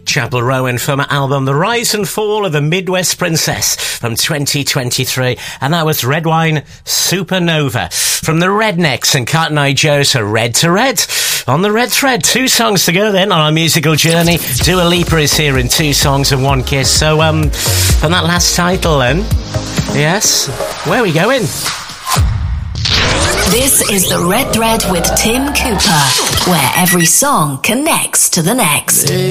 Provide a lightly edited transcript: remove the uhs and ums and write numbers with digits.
Chapel Rowan from her album The Rise and Fall of the Midwest Princess from 2023. And that was Red Wine Supernova from the Rednecks and Cotton Eye Joe. So Red to Red on the red thread. 2 songs to go then on our musical journey. Dua Lipa is here in 2 songs and 1 kiss. So from that last title then, yes, where are we going? This is the Red Thread with Tim Cooper, where every song connects to the next.